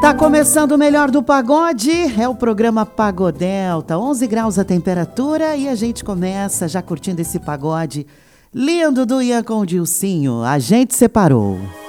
Tá começando o melhor do pagode, é o programa Pagodelta, 11 graus a temperatura e a gente começa já curtindo esse pagode lindo do Ian com o Dilcinho, A Gente Separou.